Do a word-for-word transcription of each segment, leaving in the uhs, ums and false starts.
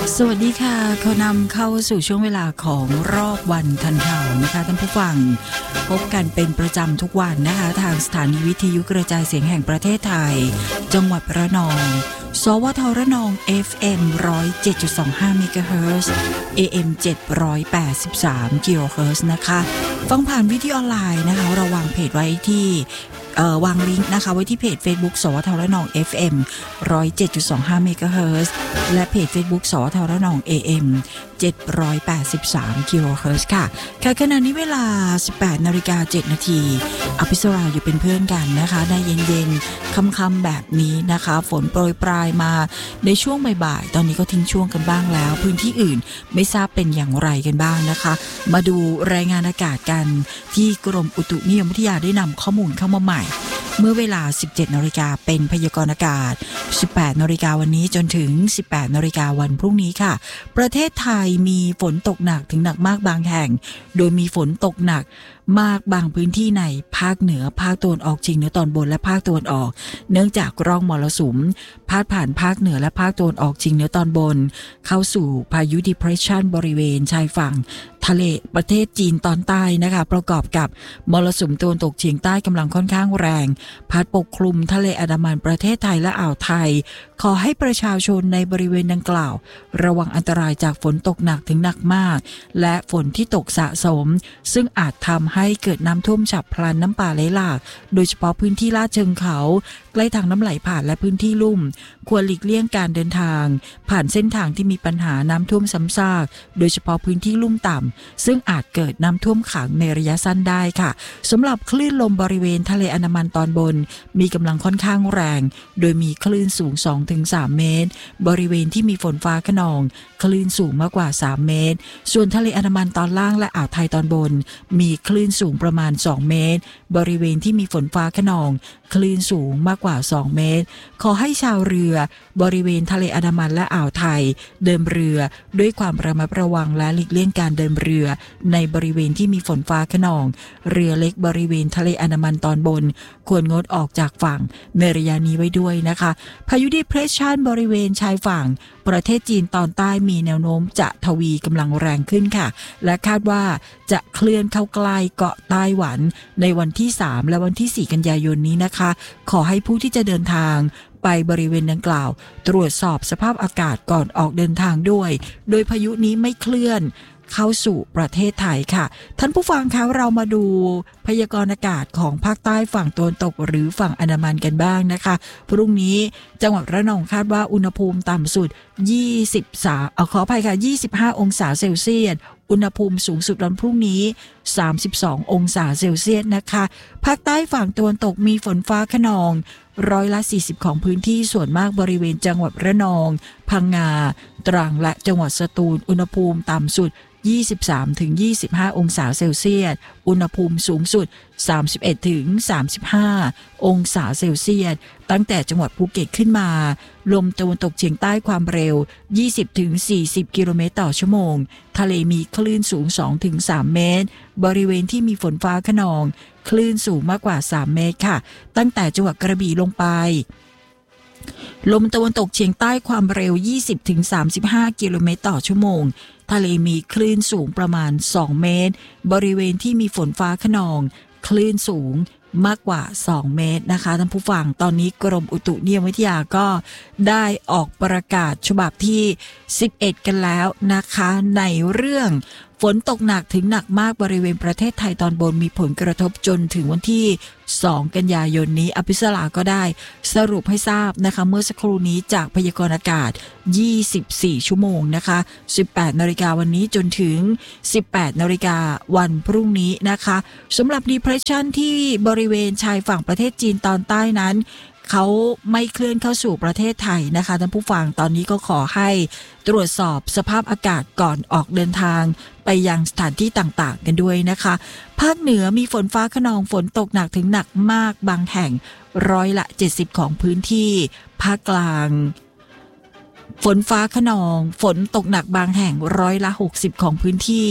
สวัสดีค่ะขอนำเข้าสู่ช่วงเวลาของรอบวันทันข่าวนะคะท่านผู้ฟังพบกันเป็นประจำทุกวันนะคะทางสถานีวิทยุกระจายเสียงแห่งประเทศไทยจังหวัดระนองสวทระนอง เอฟ เอ็ม หนึ่งศูนย์เจ็ดจุดสองห้า เมกะเฮิรตซ์ เอ เอ็ม เจ็ดร้อยแปดสิบสาม กิโลเฮิรตซ์นะคะฟังผ่านวิทยุออนไลน์นะคะเราวางเพจไว้ที่เอ่อวางลิงก์นะคะไว้ที่เพจ Facebook สวทระนอง เอฟ เอ็ม หนึ่งศูนย์เจ็ดจุดสองห้า เมกะเฮิรตซ์และเพจ Facebook สวทระนอง เอ เอ็ม เจ็ดร้อยแปดสิบสาม กิโลเฮิรตซ์ค่ะค่ะขณะนี้เวลา สิบแปดนาฬิกาเจ็ดนาทีอภิสราอยู่เป็นเพื่อนกันนะคะได้เย็นๆค่ำๆแบบนี้นะคะฝนโปรยปลายมาในช่วงบ่ายๆตอนนี้ก็ทิ้งช่วงกันบ้างแล้วพื้นที่อื่นไม่ทราบเป็นอย่างไรกันบ้างนะคะมาดูรายงานอากาศกันที่กรมอุตุนิยมวิทยาได้นำข้อมูลเข้ามาใหม่เมื่อเวลา สิบเจ็ดนาฬิกาเป็นพยากรณ์อากาศ สิบแปดนาฬิกาวันนี้จนถึง สิบแปดนาฬิกาวันพรุ่งนี้ค่ะประเทศไทยมีฝนตกหนักถึงหนักมากบางแห่งโดยมีฝนตกหนักมากบางพื้นที่ในภาคเหนือภาคตะวันออกเฉียงเหนือตอนบนและภาคตะวันออกเนื่องจากร่องมรสุมพาดผ่านภาคเหนือและภาคตะวันออกเฉียงเหนือตอนบนเข้าสู่พายุ depression บริเวณชายฝั่งทะเลประเทศจีนตอนใต้นะคะประกอบกับมรสุมตะวันตกเฉียงใต้กำลังค่อนข้างแรงพัดปกคลุมทะเลอันดามันประเทศไทยและอ่าวไทยขอให้ประชาชนในบริเวณดังกล่าวระวังอันตรายจากฝนตกหนักถึงหนักมากและฝนที่ตกสะสมซึ่งอาจทำให้เกิดน้ำท่วมฉับพลันน้ำป่าไหลหลากโดยเฉพาะพื้นที่ลาดเชิงเขาใกล้ทางน้ำไหลผ่านและพื้นที่ลุ่มควรหลีกเลี่ยงการเดินทางผ่านเส้นทางที่มีปัญหาน้ำท่วมซ้ำซากโดยเฉพาะพื้นที่ลุ่มต่ำซึ่งอาจเกิดน้ำท่วมขังในระยะสั้นได้ค่ะสำหรับคลื่นลมบริเวณทะเลอันดามันตอนบนมีกำลังค่อนข้างแรงโดยมีคลื่นสูง สองถึงสาม เมตรบริเวณที่มีฝนฟ้าคะนองคลื่นสูงมากกว่าสามเมตรส่วนทะเลอันดามันตอนล่างและอ่าวไทยตอนบนมีคลื่นสูงประมาณสองเมตรบริเวณที่มีฝนฟ้าคะนองคลื่นสูงมากกว่าสองเมตรขอให้ชาวเรือบริเวณทะเลอันดามันและอ่าวไทยเดินเรือด้วยความระมัดระวังและหลีกเลี่ยงการเดินเรือในบริเวณที่มีฝนฟ้าคะนองเรือเล็กบริเวณทะเลอันดามันตอนบนควรงดออกจากฝั่งในระยะนี้ไว้ด้วยนะคะพายุ depression บริเวณชายฝั่งประเทศจีนตอนใต้มีแนวโน้มจะทวีกำลังแรงขึ้นค่ะและคาดว่าจะเคลื่อนเข้าใกล้เกาะไต้หวันในวันที่สามและวันที่สี่กันยายนนี้นะคะขอให้ผู้ที่จะเดินทางไปบริเวณดังกล่าวตรวจสอบสภาพอากาศก่อนออกเดินทางด้วยโดยพายุนี้ไม่เคลื่อนเข้าสู่ประเทศไทยค่ะท่านผู้ฟังคะเรามาดูพยากรณ์อากาศของภาคใต้ฝั่งตะวันตกหรือฝั่งอันดามันกันบ้างนะคะพรุ่งนี้จังหวัดระนองคาดว่าอุณหภูมิต่ำสุดยี่สิบสามเอาขออภัยค่ะยี่สิบห้าองศาเซลเซียสอุณหภูมิสูงสุดวันพรุ่งนี้สามสิบสององศาเซลเซียสนะคะภาคใต้ฝั่งตะวันตกมีฝนฟ้าคะนองร้อยละสี่สิบของพื้นที่ส่วนมากบริเวณจังหวัดระนองพังงาตรังและจังหวัดสตูลอุณหภูมิต่ำสุดยี่สิบสามถึงยี่สิบห้าองศาเซลเซียสอุณหภูมิสูงสุดสามสิบเอ็ดถึงสามสิบห้าองศาเซลเซียสตั้งแต่จังหวัดภูเก็ตขึ้นมาลมตะวันตกเฉียงใต้ความเร็ว ยี่สิบถึงสี่สิบ กิโลเมตรต่อชั่วโมงทะเลมีคลื่นสูง สองถึงสาม เมตรบริเวณที่มีฝนฟ้าคะนองคลื่นสูงมากกว่าสามเมตรค่ะตั้งแต่จังหวัดกระบี่ลงไปลมตะวันตกเฉียงใต้ความเร็ว ยี่สิบถึงสามสิบห้า กิโลเมตรต่อชั่วโมงทะเลมีคลื่นสูงประมาณสองเมตรบริเวณที่มีฝนฟ้าคะนองคลื่นสูงมากกว่าสองเมตรนะคะท่านผู้ฟังตอนนี้กรมอุตุนิยมวิทยาก็ได้ออกประกาศฉบับที่สิบเอ็ดกันแล้วนะคะในเรื่องฝนตกหนักถึงหนักมากบริเวณประเทศไทยตอนบนมีผลกระทบจนถึงวันที่สองกันยายนนี้อภิสราก็ได้สรุปให้ทราบนะคะเมื่อสักครู่นี้จากพยากรณ์อากาศยี่สิบสี่ชั่วโมงนะคะสิบแปดนาฬิกาวันนี้จนถึงสิบแปดนาฬิกาวันพรุ่งนี้นะคะสำหรับ depression ที่บริเวณชายฝั่งประเทศจีนตอนใต้นั้นเขาไม่เคลื่อนเข้าสู่ประเทศไทยนะคะท่านผู้ฟังตอนนี้ก็ขอให้ตรวจสอบสภาพอากาศก่อนออกเดินทางไปยังสถานที่ต่างๆกันด้วยนะคะภาคเหนือมีฝนฟ้าคะนองฝนตกหนักถึงหนักมากบางแห่งร้อยละเจ็ดสิบของพื้นที่ภาคกลางฝนฟ้าคะนองฝนตกหนักบางแห่งร้อยละหกสิบของพื้นที่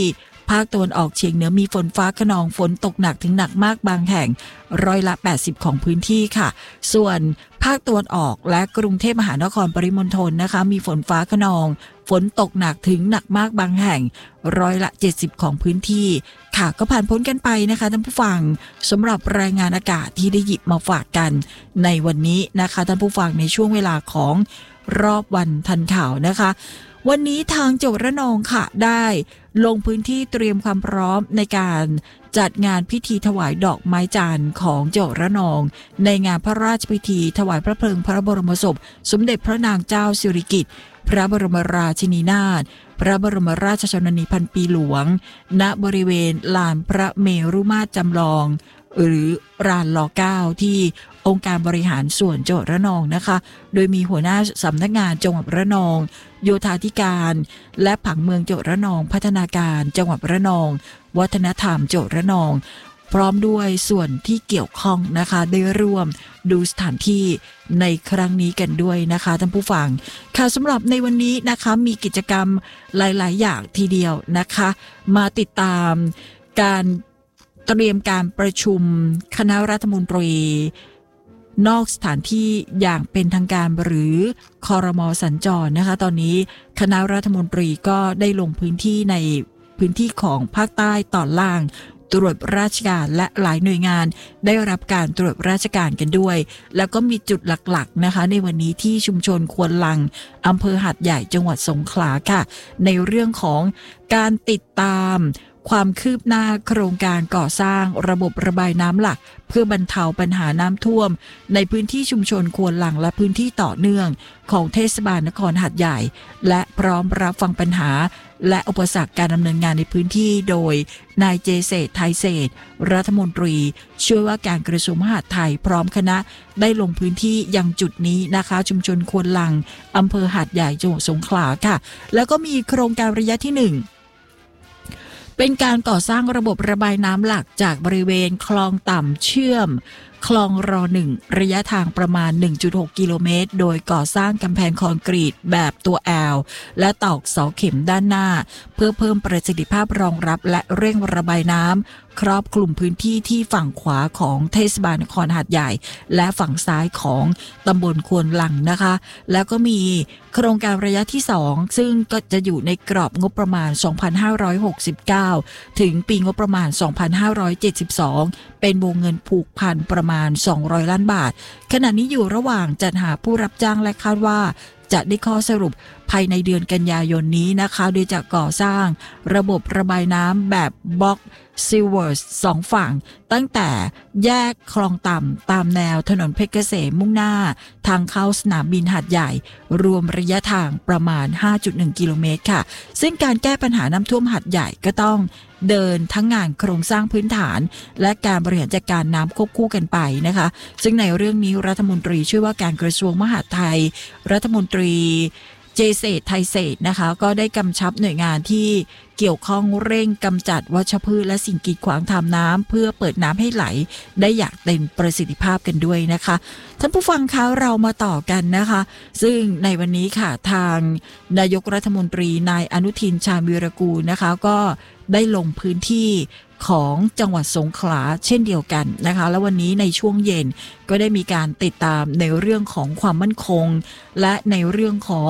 ภาคตะวันออกเฉียงเหนือมีฝนฟ้าคะนองฝนตกหนักถึงหนักมากบางแห่งร้อยละแปดสิบของพื้นที่ค่ะส่วนภาคตะวันออกและกรุงเทพมหานครปริมณฑลนะคะมีฝนฟ้าคะนองฝนตกหนักถึงหนักมากบางแห่งร้อยละเจ็ดสิบของพื้นที่ค่ะก็ผ่านพ้นกันไปนะคะท่านผู้ฟังสำหรับรายงานอากาศที่ได้หยิบมาฝากกันในวันนี้นะคะท่านผู้ฟังในช่วงเวลาของรอบวันทันข่าวนะคะวันนี้ทางจังหวัดระนองค่ะได้ลงพื้นที่เตรียมความพร้อมในการจัดงานพิธีถวายดอกไม้จันทร์ของจังหวัดระนองในงานพระราชพิธีถวายพระเพลิงพระบรมศพสมเด็จพระนางเจ้าสิริกิติ์พระบรมราชินีนาถพระบรมราชชนนีพันปีหลวงณบริเวณลานพระเมรุมาตรจำลองหรือลานลเก้าที่องค์การบริหารส่วนจังหวัดระนองนะคะโดยมีหัวหน้าสำนักงานจังหวัดระนองโยธาธิการและผังเมืองจังหวัดระนองพัฒนาการจังหวัดระนองวัฒนธรรมจังหวัดระนองพร้อมด้วยส่วนที่เกี่ยวข้องนะคะได้ร่วมดูสถานที่ในครั้งนี้กันด้วยนะคะท่านผู้ฟังค่ะสำหรับในวันนี้นะคะมีกิจกรรมหลายๆอย่างทีเดียวนะคะมาติดตามการเตรียมการประชุมคณะรัฐมนตรีนอกสถานที่อย่างเป็นทางการหรือครม.สัญจรนะคะตอนนี้คณะรัฐมนตรีก็ได้ลงพื้นที่ในพื้นที่ของภาคใต้ตอนล่างตรวจราชการและหลายหน่วยงานได้รับการตรวจราชการกันด้วยแล้วก็มีจุดหลักๆนะคะในวันนี้ที่ชุมชนควนลังอำเภอหาดใหญ่จังหวัดสงขลาค่ะในเรื่องของการติดตามความคืบหน้าโครงการก่อสร้างระบบระบายน้ำหลักเพื่อบรรเทาปัญหาน้ำท่วมในพื้นที่ชุมชนควนลังและพื้นที่ต่อเนื่องของเทศบาลนครหาดใหญ่และพร้อมรับฟังปัญหาและอุปสรรคการดำเนินงานในพื้นที่โดยนายเจเศรษฐ์ไทยเศรษฐ์รัฐมนตรีช่วยว่าการกระทรวงมหาดไทยพร้อมคณะได้ลงพื้นที่ยังจุดนี้นะคะชุมชนควนลังอำเภอหาดใหญ่จังหวัดสงขลาค่ะแล้วก็มีโครงการระยะที่หนึ่งเป็นการก่อสร้างระบบระบายน้ำหลักจากบริเวณคลองต่ำเชื่อมคลองรอหนึ่งระยะทางประมาณ หนึ่งจุดหก กิโลเมตรโดยก่อสร้างกำแพงคอนกรีตแบบตัวแอลและตอกเสาเข็มด้านหน้าเพื่อเพิ่มประสิทธิภาพรองรับและเร่งระบายน้ำครอบคลุมพื้นที่ที่ฝั่งขวาของเทศบาลนครหาดใหญ่และฝั่งซ้ายของตำบลควนลังนะคะแล้วก็มีโครงการระยะที่สองซึ่งก็จะอยู่ในกรอบงบประมาณ สองพันห้าร้อยหกสิบเก้า ถึงปีงบประมาณ สองพันห้าร้อยเจ็ดสิบสอง เป็นวงเงินผูกพันประมาณสองร้อยล้านบาทขณะนี้อยู่ระหว่างจัดหาผู้รับจ้างและคาดว่าจะได้ข้อสรุปภายในเดือนกันยายนนี้นะคะโดยจะก่อสร้างระบบระบายน้ำแบบบล็อกซิลเวอร์สสองฝั่งตั้งแต่แยกคลองต่ำตามแนวถนนเพชรเกษมมุ่งหน้าทางเข้าสนามบินหาดใหญ่รวมระยะทางประมาณ ห้าจุดหนึ่ง กิโลเมตรค่ะซึ่งการแก้ปัญหาน้ำท่วมหาดใหญ่ก็ต้องเดินทั้งงานโครงสร้างพื้นฐานและการบริหารจัดการน้ำควบคู่กันไปนะคะซึ่งในเรื่องนี้รัฐมนตรีช่วยว่าการกระทรวงมหาดไทยรัฐมนตรีเจเศรษฐ์ไทยเศรษฐ์นะคะก็ได้กำชับหน่วยงานที่เกี่ยวข้องเร่งกำจัดวัชพืชและสิ่งกีดขวางทางน้ำเพื่อเปิดน้ำให้ไหลได้อย่างเต็มประสิทธิภาพกันด้วยนะคะท่านผู้ฟังคะเรามาต่อกันนะคะซึ่งในวันนี้ค่ะทางนายกรัฐมนตรีนายอนุทินชาญวีรกูลนะคะก็ได้ลงพื้นที่ของจังหวัดสงขลาเช่นเดียวกันนะคะแล้ววันนี้ในช่วงเย็นก็ได้มีการติดตามในเรื่องของความมั่นคงและในเรื่องของ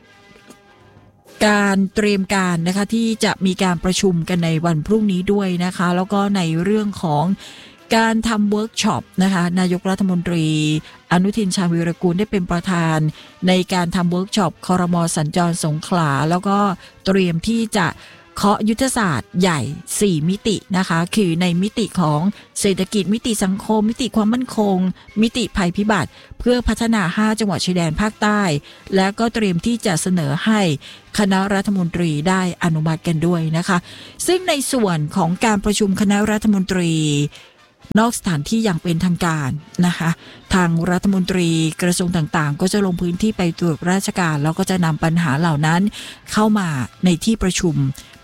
การเตรียมการนะคะที่จะมีการประชุมกันในวันพรุ่งนี้ด้วยนะคะแล้วก็ในเรื่องของการทำเวิร์กช็อปนะคะนายกรัฐมนตรีอนุทินชาญวีรกูลได้เป็นประธานในการทำเวิร์กช็อปครม.สัญจรสงขลาแล้วก็เตรียมที่จะเคาะยุทธศาสตร์ใหญ่สี่มิตินะคะคือในมิติของเศรษฐกิจมิติสังคมมิติความมั่นคงมิติภัยพิบัติเพื่อพัฒนาห้าจังหวัดชายแดนภาคใต้และก็เตรียมที่จะเสนอให้คณะรัฐมนตรีได้อนุมัติกันด้วยนะคะซึ่งในส่วนของการประชุมคณะรัฐมนตรีนอกสถานที่อย่างเป็นทางการนะคะทางรัฐมนตรีกระทรวงต่างๆก็จะลงพื้นที่ไปตรวจราชการแล้วก็จะนำปัญหาเหล่านั้นเข้ามาในที่ประชุม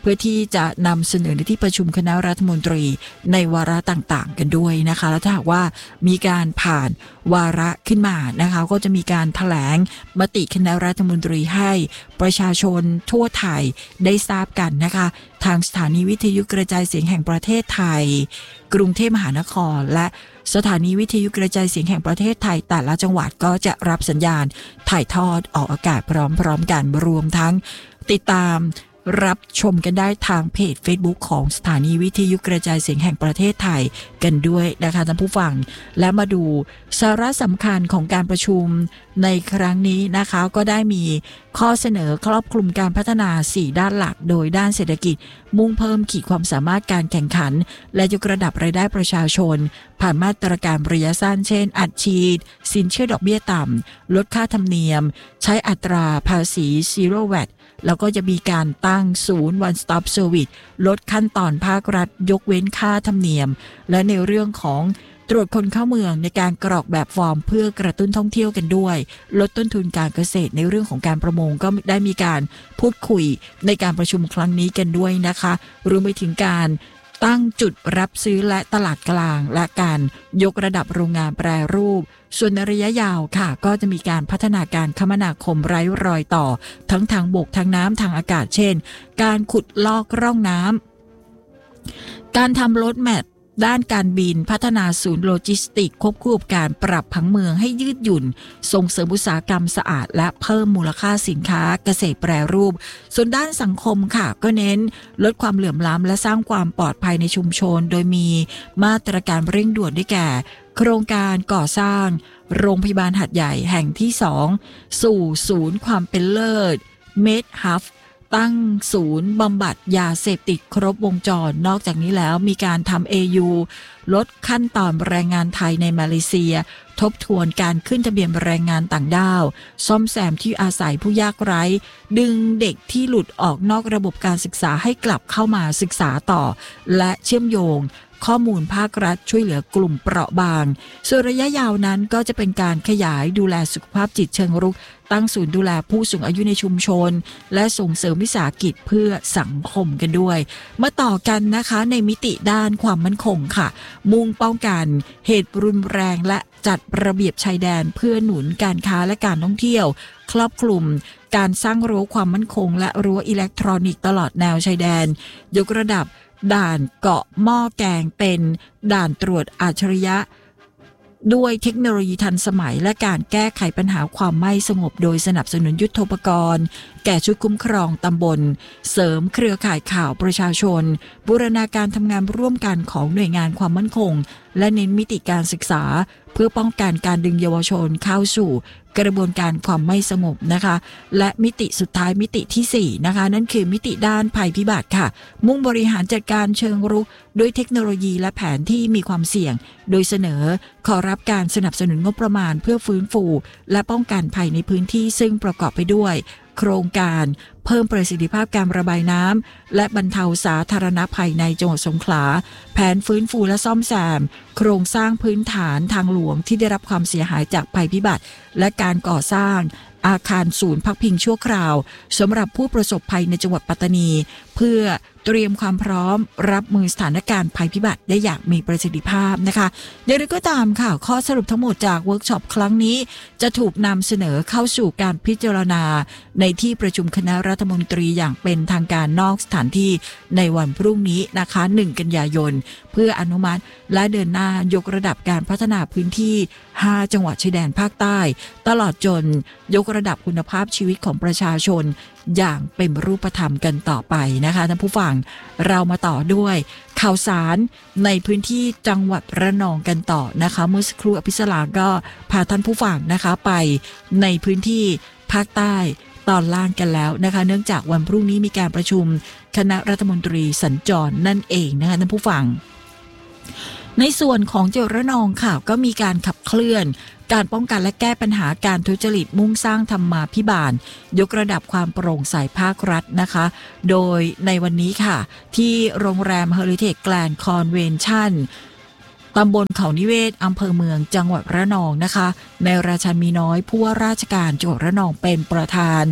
พื่อที่จะนำเสนอในที่ประชุมคณะรัฐมนตรีในวาระต่างๆกันด้วยนะคะแล้วถ้าหากว่ามีการผ่านวาระขึ้นมานะคะก็จะมีการแถลงมติคณะรัฐมนตรีให้ประชาชนทั่วไทยได้ทราบกันนะคะทางสถานีวิทยุกระจายเสียงแห่งประเทศไทยกรุงเทพมหานครและสถานีวิทยุกระจายเสียงแห่งประเทศไทยแต่ละจังหวัดก็จะรับสัญญาณถ่ายทอดออกอากาศพร้อมๆกันรวมทั้งติดตามรับชมกันได้ทางเพจ Facebook ของสถานีวิทยุกระจายเสียงแห่งประเทศไทยกันด้วยนะคะท่านผู้ฟังและมาดูสาระสำคัญของการประชุมในครั้งนี้นะคะก็ได้มีข้อเสนอครอบคลุมการพัฒนาสี่ด้านหลักโดยด้านเศรษฐกิจมุ่งเพิ่มขีดความสามารถการแข่งขันและยกระดับรายได้ประชาชนผ่านมาตรการระยะสั้นเช่นอัดฉีดสินเชื่อดอกเบี้ยต่ำลดค่าธรรมเนียมใช้อัตราภาษี Zero แวต แล้วก็จะมีการตั้งศูนย์ One Stop Service ลดขั้นตอนภาครัฐยกเว้นค่าธรรมเนียมและในเรื่องของตรวจคนเข้าเมืองในการกรอกแบบฟอร์มเพื่อกระตุ้นท่องเที่ยวกันด้วยลดต้นทุนการเกษตรในเรื่องของการประมงก็ได้มีการพูดคุยในการประชุมครั้งนี้กันด้วยนะคะรวมไปถึงการตั้งจุดรับซื้อและตลาดกลางและการยกระดับโรงงานแปรรูปส่วนในระยะยาวค่ะก็จะมีการพัฒนาการคมนาคมไร้รอยต่อทั้งทางบกทางน้ำทางอากาศเช่นการขุดลอกร่องน้ำการทำรถแมพด้านการบินพัฒนาศูนย์โลจิสติกควบคู่กับการปรับผังเมืองให้ยืดหยุ่นส่งเสริมอุตสาหกรรมสะอาดและเพิ่มมูลค่าสินค้าเกษตรแปรรูปส่วนด้านสังคมค่ะก็เน้นลดความเหลื่อมล้ำและสร้างความปลอดภัยในชุมชนโดยมีมาตรการเร่งด่วนได้แก่โครงการก่อสร้างโรงพยาบาลหัดใหญ่แห่งที่สองสู่ศูนย์ความเป็นเลิศเมดฮับตั้งศูนย์บำบัดยาเสพติดครบวงจรนอกจากนี้แล้วมีการทำ เอ ยู ลดขั้นตอนแรงงานไทยในมาเลเซียทบทวนการขึ้นทะเบียนแรงงานต่างด้าวซ่อมแซมที่อาศัยผู้ยากไร้ดึงเด็กที่หลุดออกนอกระบบการศึกษาให้กลับเข้ามาศึกษาต่อและเชื่อมโยงข้อมูลภาครัฐช่วยเหลือกลุ่มเปราะบางส่วนระยะยาวนั้นก็จะเป็นการขยายดูแลสุขภาพจิตเชิงรุกตั้งศูนย์ดูแลผู้สูงอายุในชุมชนและส่งเสริมวิสาหกิจเพื่อสังคมกันด้วยมาต่อกันนะคะในมิติด้านความมั่นคงค่ะมุ่งป้องกันเหตุรุนแรงและจัดระเบียบชายแดนเพื่อหนุนการค้าและการท่องเที่ยวครอบคลุมการสร้างรั้วความมั่นคงและรั้วอิเล็กทรอนิกส์ตลอดแนวชายแดนยกระดับด่านเกาะหม้อแกงเป็นด่านตรวจอัจฉริยะด้วยเทคโนโลยีทันสมัยและการแก้ไขปัญหาความไม่สงบโดยสนับสนุนยุทโธปกรณ์แก่ชุดคุ้มครองตำบลเสริมเครือข่ายข่าวประชาชนบูรณาการทำงานร่วมกันของหน่วยงานความมั่นคงและเน้นมิติการศึกษาเพื่อป้องกันการดึงเยาวชนเข้าสู่กระบวนการความไม่สงบนะคะและมิติสุดท้ายมิติที่สี่นะคะนั่นคือมิติด้านภัยพิบัติค่ะมุ่งบริหารจัดการเชิงรุกด้วยเทคโนโลยีและแผนที่มีความเสี่ยงโดยเสนอขอรับการสนับสนุนงบประมาณเพื่อฟื้นฟูและป้องกันภัยในพื้นที่ซึ่งประกอบไปด้วยโครงการเพิ่มประสิทธิภาพการระบายน้ำและบรรเทาสาธารณภัยในจังหวัดสงขลาแผนฟื้นฟูและซ่อมแซมโครงสร้างพื้นฐานทางหลวงที่ได้รับความเสียหายจากภัยพิบัติและการก่อสร้างอาคารศูนย์พักพิงชั่วคราวสำหรับผู้ประสบภัยในจังหวัดปัตตานีเพื่อเตรียมความพร้อมรับมือสถานการณ์ภัยพิบัติได้อย่างมีประสิทธิภาพนะคะเดี๋ยวก็ตามค่ะข้อสรุปทั้งหมดจากเวิร์กช็อปครั้งนี้จะถูกนำเสนอเข้าสู่การพิจารณาในที่ประชุมคณะรัฐมนตรีอย่างเป็นทางการนอกสถานที่ในวันพรุ่งนี้นะคะหนึ่งกันยายนเพื่ออนุมัติและเดินหน้ายกระดับการพัฒนาพื้นที่ห้าจังหวัดชายแดนภาคใต้ตลอดจนยกระดับคุณภาพชีวิตของประชาชนอย่างเป็นรูปธรรมกันต่อไปนะคะท่านผู้ฟังเรามาต่อด้วยข่าวสารในพื้นที่จังหวัดระนองกันต่อนะคะเมื่อสักครู่อภิสราก็พาท่านผู้ฟังนะคะไปในพื้นที่ภาคใต้ตอนล่างกันแล้วนะคะเนื่องจากวันพรุ่งนี้มีการประชุมคณะรัฐมนตรีสัญจรนั่นเองนะคะท่านผู้ฟังในส่วนของจังหวัดระนองค่ะก็มีการขับเคลื่อนการป้องกันและแก้ปัญหาการทุจริตมุ่งสร้างธรรมาภิบาลยกระดับความโปร่งใสภาครัฐนะคะโดยในวันนี้ค่ะที่โรงแรมเฮอริเทจแกรนด์คอนเวนชั่นตำบลเขานิเวศอำเภอเมืองจังหวัดระนองนะคะในราชันมีน้อยผู้ว่าราชการจังหวัดระนองเป็นประธาน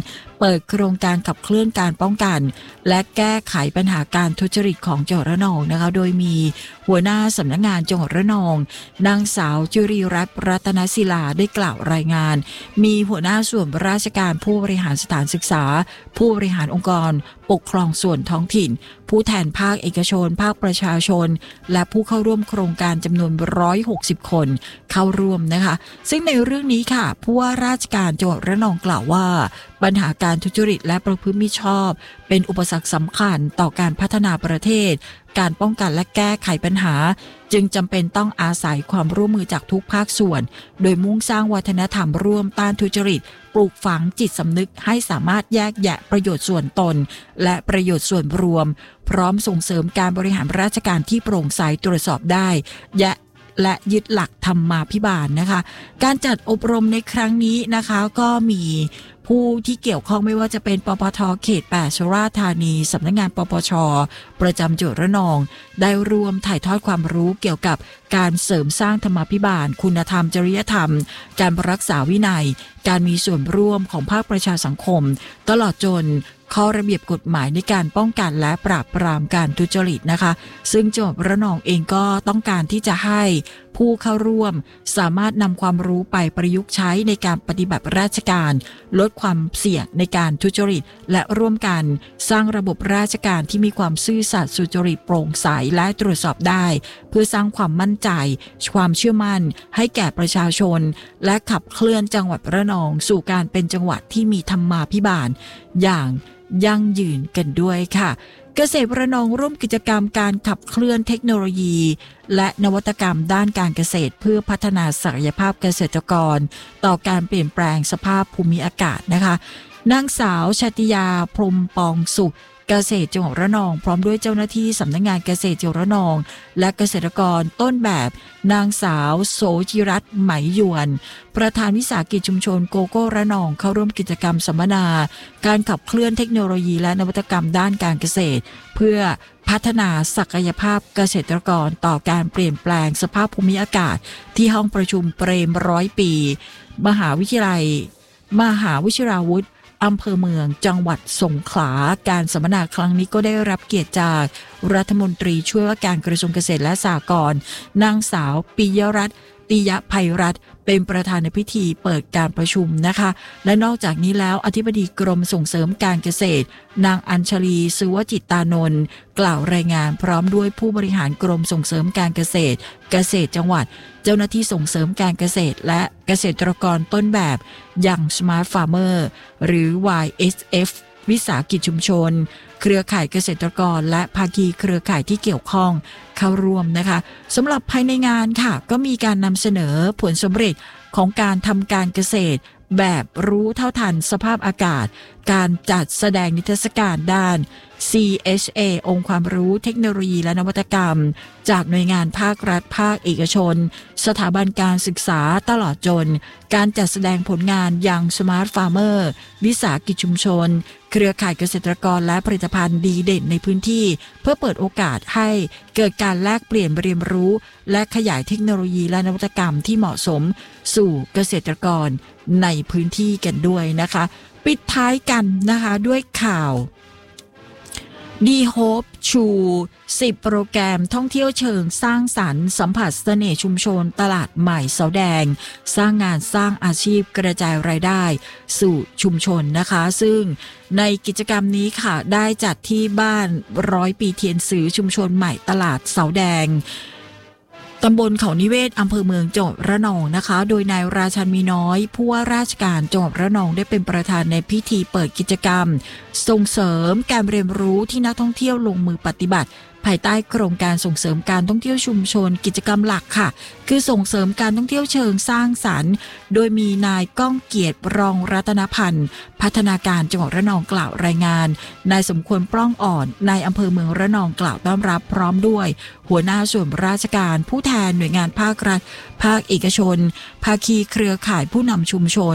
เปิดโครงการขับเคลื่อนการป้องกันและแก้ไขปัญหาการทุจริตของจังหวัดระนองนะคะโดยมีหัวหน้าสำนักงานจังหวัดระนองนางสาวจุรีรัตน์รัตนศิลาได้กล่าวรายงานมีหัวหน้าส่วนราชการผู้บริหารสถานศึกษาผู้บริหารองค์กรปกครองส่วนท้องถิ่นผู้แทนภาคเอกชนภาคประชาชนและผู้เข้าร่วมโครงการจำนวนหนึ่งร้อยหกสิบคนเข้าร่วมนะคะซึ่งในเรื่องนี้ค่ะผู้ว่าราชการจังหวัดระนองกล่าวว่าปัญหาการทุจริตและประพฤติมิชอบเป็นอุปสรรคสำคัญต่อการพัฒนาประเทศการป้องกันและแก้ไขปัญหาจึงจำเป็นต้องอาศัยความร่วมมือจากทุกภาคส่วนโดยมุ่งสร้างวัฒนธรรมร่วมต้านทุจริตปลูกฝังจิตสำนึกให้สามารถแยกแยะประโยชน์ส่วนตนและประโยชน์ส่วนรวมพร้อมส่งเสริมการบริหารราชการที่โปร่งใสตรวจสอบได้และและยึดหลักธรรมาภิบาลนะคะการจัดอบรมในครั้งนี้นะคะก็มีผู้ที่เกี่ยวข้องไม่ว่าจะเป็นปปท.เขตแปดสุราษฎร์ธานีสำนักงานปปช.ประจำจังหวัดระนองได้รวมถ่ายทอดความรู้เกี่ยวกับการเสริมสร้างธรรมาภิบาลคุณธรรมจริยธรรมการรักษาวินัยการมีส่วนร่วมของภาคประชาสังคมตลอดจนข้อระเบียบกฎหมายในการป้องกันและปราบปรามการทุจริตนะคะซึ่งจังหวัดระนองเองก็ต้องการที่จะให้ผู้เข้าร่วมสามารถนำความรู้ไปประยุกต์ใช้ในการปฏิบัติราชการลดความเสี่ยงในการทุจริตและร่วมกันสร้างระบบราชการที่มีความซื่อสัตย์สุจริตโปร่งใสและตรวจสอบได้เพื่อสร้างความมั่นใจความเชื่อมั่นให้แก่ประชาชนและขับเคลื่อนจังหวัดระนองสู่การเป็นจังหวัดที่มีธรรมาภิบาลอย่างยั่งยืนกันด้วยค่ะเกษตรระนองร่วมกิจกรรมการขับเคลื่อนเทคโนโลยีและนวัตกรรมด้านการเกษตรเพื่อพัฒนาศักยภาพเกษตรกรต่อการเปลี่ยนแปลงสภาพภูมิอากาศนะคะนางสาวชติยาพรหมปองสุขเกษตรจังหวัดระนองพร้อมด้วยเจ้าหน้าที่สำนักงานเกษตรจังหวัดระนองและเกษตรกรต้นแบบนางสาวโสจิรัตน์ไหมหยวนประธานวิสาหกิจชุมชนโกโก้ระนองเข้าร่วมกิจกรรมสัมมนาการขับเคลื่อนเทคโนโลยีและนวัตกรรมด้านการเกษตรเพื่อพัฒนาศักยภาพเกษตรกรต่อการเปลี่ยนแปลงสภาพภูมิอากาศที่ห้องประชุมเปรมร้อยปีมหาวิทยาลัยมหาวิทยาวุฒิอำเภอเมืองจังหวัดสงขลาการสัมมนาครั้งนี้ก็ได้รับเกียรติจากรัฐมนตรีช่วยว่าการกระทรวงเกษตรและสหกรณ์นางสาวปิยรัตน์ติยภัยรัตน์เป็นประธานในพิธีเปิดการประชุมนะคะและนอกจากนี้แล้วอธิบดีกรมส่งเสริมการเกษตรนางอัญชลีสุวจิตตานนท์กล่าวรายงานพร้อมด้วยผู้บริหารกรมส่งเสริมการเกษตรเกษตรจังหวัดเจ้าหน้าที่ส่งเสริมการเกษตรและเกษตรกรต้นแบบอย่าง Smart Farmer หรือ วาย เอส เอฟ วิสาหกิจชุมชนเครือข่ายเกษตรกรและภาคีเครือข่ายที่เกี่ยวข้องเข้าร่วมนะคะสำหรับภายในงานค่ะก็มีการนำเสนอผลสำเร็จของการทำการเกษตรแบบรู้เท่าทันสภาพอากาศการจัดแสดงนิทรรศการด้าน ซี เอช เอ องค์ความรู้เทคโนโลยีและนวัตกรรมจากหน่วยงานภาครัฐภาคเอกชนสถาบันการศึกษาตลอดจนการจัดแสดงผลงานอย่าง Smart Farmer วิสาหกิจชุมชนเครือข่ายเกษตรกรและผลิตภัณฑ์ดีเด่นในพื้นที่เพื่อเปิดโอกาสให้เกิดการแลกเปลี่ยนเรียนรู้และขยายเทคโนโลยีและนวัตกรรมที่เหมาะสมสู่เกษตรกรในพื้นที่กันด้วยนะคะปิดท้ายกันนะคะด้วยข่าวดีโฮปชูสิบโปรแกรมท่องเที่ยวเชิงสร้างสรรค์สัมผัสเสน่ห์ชุมชนตลาดใหม่เสาแดงสร้างงานสร้างอาชีพกระจายรายได้สู่ชุมชนนะคะซึ่งในกิจกรรมนี้ค่ะได้จัดที่บ้านร้อยปีเทียนสือชุมชนใหม่ตลาดเสาแดงตำบลเขานิเวศอำเภอเมืองจังหวัดระนองนะคะโดยนายราชันมีน้อยผู้ว่าราชการจังหวัดระนองได้เป็นประธานในพิธีเปิดกิจกรรมส่งเสริมการเรียนรู้ที่นักท่องเที่ยวลงมือปฏิบัติภายใต้โครงการส่งเสริมการท่องเที่ยวชุมชนกิจกรรมหลักค่ะคือส่งเสริมการท่องเที่ยวเชิงสร้างสรรค์โดยมีนายก้องเกียรติรองรัตนพันธ์พัฒนาการจังหวัดระนองกล่าวรายงานนายสมควรปล้องอ่อนนายอำเภอเมืองระนองกล่าวต้อนรับพร้อมด้วยหัวหน้าส่วนราชการผู้แทนหน่วยงานภาครัฐภาคเอกชนภาคีเครือข่ายผู้นำชุมชน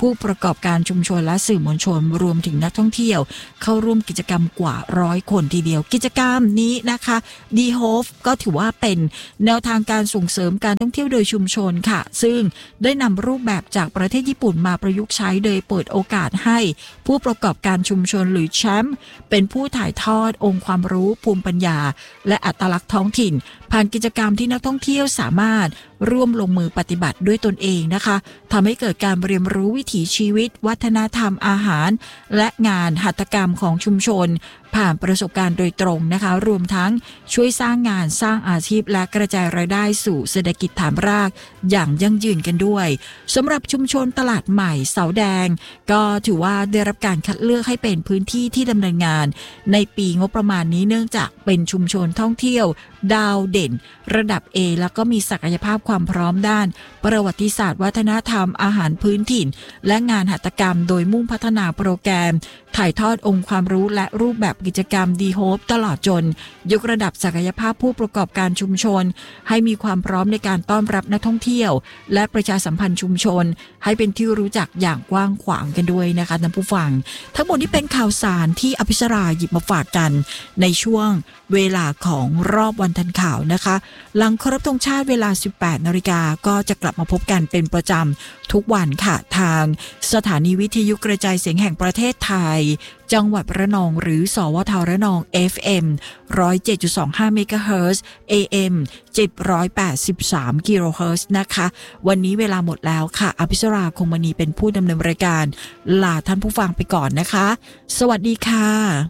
ผู้ประกอบการชุมชนและสื่อมวลชนรวมถึงนักท่องเที่ยวเข้าร่วมกิจกรรมกว่าร้อยคนทีเดียวกิจกรรมนี้นะคะ ดี โฮป ก็ถือว่าเป็นแนวทางการส่งเสริมการท่องเที่ยวโดยชุมชนค่ะซึ่งได้นำรูปแบบจากประเทศญี่ปุ่นมาประยุกต์ใช้โดยเปิดโอกาสให้ผู้ประกอบการชุมชนหรือแชมป์เป็นผู้ถ่ายทอดองค์ความรู้ภูมิปัญญาและอัตลักษณ์ท้องถิ่นผ่านกิจกรรมที่นักท่องเที่ยวสามารถร่วมลงมือปฏิบัติด้วยตนเองนะคะทำให้เกิดการเรียนรู้วิถีชีวิตวัฒนธรรมอาหารและงานหัตถกรรมของชุมชนผ่านประสบการณ์โดยตรงนะคะรวมทั้งช่วยสร้างงานสร้างอาชีพและกระจายรายได้สู่เศรษฐกิจฐานรากอย่างยั่งยืนกันด้วยสำหรับชุมชนตลาดใหม่เสาแดงก็ถือว่าได้รับการคัดเลือกให้เป็นพื้นที่ที่ดำเนินงานในปีงบประมาณนี้เนื่องจากเป็นชุมชนท่องเที่ยวดาวเด่นระดับ A แล้วก็มีศักยภาพความพร้อมด้านประวัติศาสตร์วัฒนธรรมอาหารพื้นถิ่นและงานหัตถกรรมโดยมุ่งพัฒนาโปรแกรมถ่ายทอดองค์ความรู้และรูปแบบกิจกรรม ดี โฮป ตลอดจนยกระดับศักยภาพผู้ประกอบการชุมชนให้มีความพร้อมในการต้อนรับนักท่องเที่ยวและประชาสัมพันธ์ชุมชนให้เป็นที่รู้จักอย่างกว้างขวางกันด้วยนะคะท่านผู้ฟังทั้งหมดนี้เป็นข่าวสารที่อภิชราหยิบมาฝากกันในช่วงเวลาของรอบวันทันข่าวนะคะหลังเคารพธงชาติเวลา สิบแปดนาฬิกา นก็จะกลับมาพบกันเป็นประจำทุกวันค่ะทางสถานีวิทยุกระจายเสียงแห่งประเทศไทยจังหวัดระนองหรือสวทระนอง เอฟ เอ็ม หนึ่งศูนย์เจ็ดจุดสองห้า เมกะเฮิรตซ์ เอ เอ็ม เจ็ดร้อยแปดสิบสาม กิโลเฮิรตซ์นะคะวันนี้เวลาหมดแล้วค่ะอภิชราคงมณีเป็นผู้ดำเนินรายการลาท่านผู้ฟังไปก่อนนะคะสวัสดีค่ะ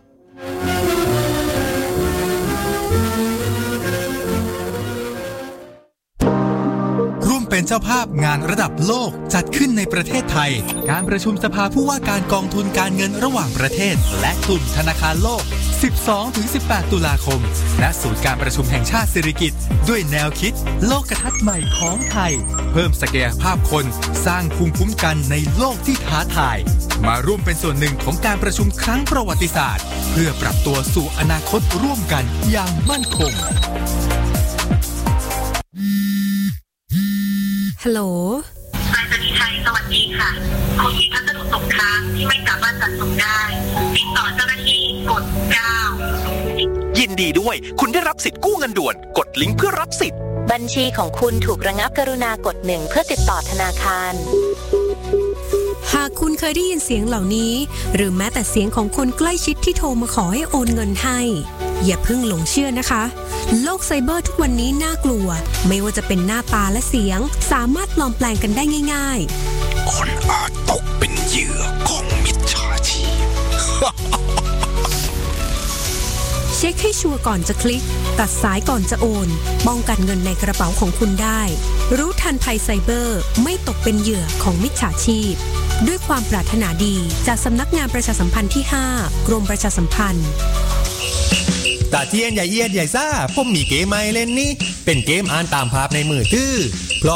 เป็นเจ้าภาพงานระดับโลกจัดขึ้นในประเทศไทยการประชุมสภาผู้ว่าการกองทุนการเงินระหว่างประเทศและกลุ่มธนาคารโลก สิบสองถึงสิบแปด ตุลาคมณศูนย์การประชุมแห่งชาติสิริกิติ์ด้วยแนวคิดโลกทัศน์ใหม่ของไทยเพิ่มศักยภาพคนสร้างภูมิคุ้มกันในโลกที่ท้าทายมาร่วมเป็นส่วนหนึ่งของการประชุมครั้งประวัติศาสตร์เพื่อปรับตัวสู่อนาคตร่วมกันอย่างมั่นคงฮัลโหลไปรษณีย์ไทยสวัสดีค่ะคุณมีพัสดุตกค้างที่ไม่สามารถจัดส่งได้ติดต่อเจ้าหน้าที่กดเก้ายินดีด้วยคุณได้รับสิทธิ์กู้เงินด่วนกดลิงก์เพื่อรับสิทธิ์บัญชีของคุณถูกระงับกรุณากดหนึ่งเพื่อติดต่อธนาคารหากคุณเคยได้ยินเสียงเหล่านี้หรือแม้แต่เสียงของคนใกล้ชิดที่โทรมาขอให้โอนเงินให้อย่าเพิ่งหลงเชื่อนะคะโลกไซเบอร์ทุกวันนี้น่ากลัวไม่ว่าจะเป็นหน้าตาและเสียงสามารถปลอมแปลงกันได้ง่ายๆคนอาจตกเป็นเหยื่อของมิจฉาชีพเช็คให้ชัวร์ก่อนจะคลิกตัดสายก่อนจะโอนป้องกันเงินในกระเป๋าของคุณได้รู้ทันภัยไซเบอร์ไม่ตกเป็นเหยื่อของมิจฉาชีพด้วยความปรารถนาดีจากสำนักงานประชาสัมพันธ์ที่ห้ากรมประชาสัมพันธ์ตาเทียนใหญ่เอียดใหญ่ซ่าผมมีเกมใหม่เล่นนี่เป็นเกมอ่านตามภาพในมือถือ